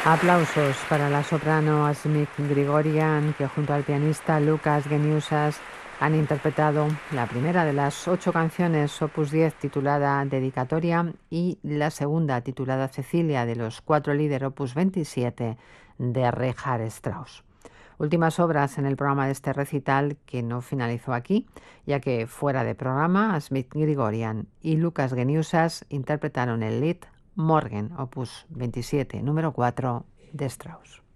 Aplausos para la soprano Asmik Grigorian, que junto al pianista Lukas Geniusas han interpretado la primera de las 8 canciones opus 10 titulada Dedicatoria y la segunda titulada Cecilia de los 4 líder opus 27 de Richard Strauss. Últimas obras en el programa de este recital que no finalizó aquí, ya que fuera de programa Asmik Grigorian y Lukas Geniusas interpretaron el Lied Morgen, opus 27, número 4 de Strauss.